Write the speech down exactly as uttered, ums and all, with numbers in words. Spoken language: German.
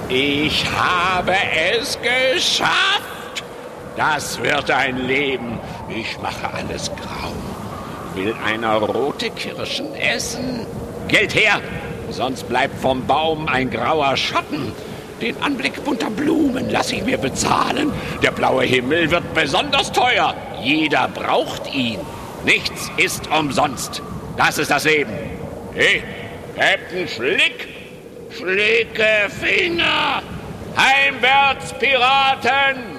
Ich habe es geschafft. Das wird ein Leben. Ich mache alles grau. Will einer rote Kirschen essen? Geld her, sonst bleibt vom Baum ein grauer Schatten. Den Anblick bunter Blumen lasse ich mir bezahlen. Der blaue Himmel wird besonders teuer. Jeder braucht ihn. Nichts ist umsonst. Das ist das Leben. Hey, Captain Schlick, Schlicke Finger, heimwärts, Piraten!